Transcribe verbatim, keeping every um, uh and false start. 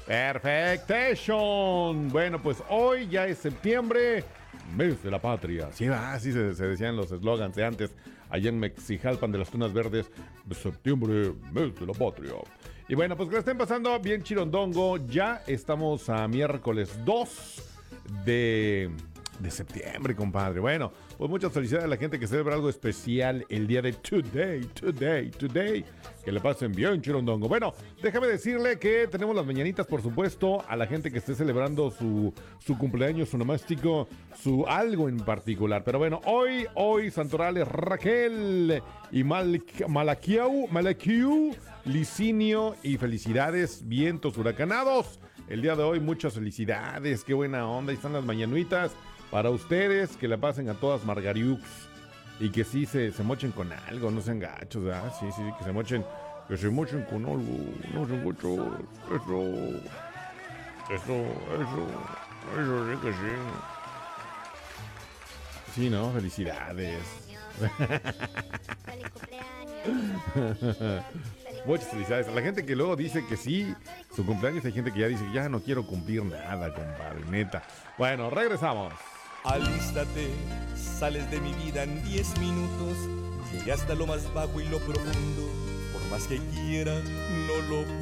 Perfectation. Bueno, pues hoy ya es septiembre, mes de la patria. Sí, así se, se decían los eslogans de antes, allá en Mexijalpan de las Tunas Verdes. De septiembre, mes de la patria. Y bueno, pues que la estén pasando bien chirondongo. Ya estamos a miércoles dos de... de septiembre, compadre. Bueno, pues muchas felicidades a la gente que celebra algo especial el día de today, today, today. Que le pasen bien, chirondongo. Bueno, déjame decirle que tenemos las mañanitas, por supuesto, a la gente que esté celebrando su, su cumpleaños, su nomástico, su algo en particular. Pero bueno, hoy, hoy, santorales Raquel y Mal, Malaquiau, Malaquiu, Licinio y felicidades, vientos huracanados. El día de hoy, muchas felicidades, qué buena onda. Ahí están las mañanitas. Para ustedes, que la pasen a todas Margariux y que sí se, se mochen con algo, no sean gachos, ¿verdad? Sí, sí, que se mochen, que se mochen con algo, no sean gachos, eso, eso, eso, eso, sí que sí. Sí, ¿no? Felicidades. Muchas felicidades. A la gente que luego dice que sí, su cumpleaños, hay gente que ya dice que ya no quiero cumplir nada, compadre, neta. Bueno, regresamos. Alístate, sales de mi vida en diez minutos. Llegué hasta lo más bajo y lo profundo. Por más que quiera, no lo